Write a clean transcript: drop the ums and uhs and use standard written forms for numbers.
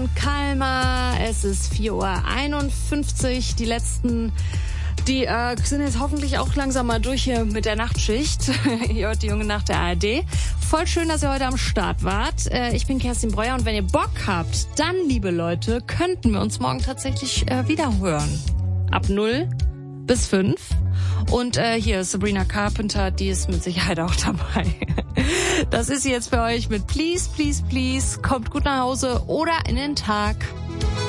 und Kalmar. Es ist 4:51 Uhr. Die letzten, die sind jetzt hoffentlich auch langsam mal durch hier mit der Nachtschicht. Ihr hört die junge Nacht der ARD. Voll schön, dass ihr heute am Start wart. Ich bin Kerstin Breuer und wenn ihr Bock habt, dann, liebe Leute, könnten wir uns morgen tatsächlich wieder hören. Ab 0 bis 5. Und hier Sabrina Carpenter, die ist mit Sicherheit auch dabei. Das ist sie jetzt für euch mit Please, Please, Please. Kommt gut nach Hause oder in den Tag.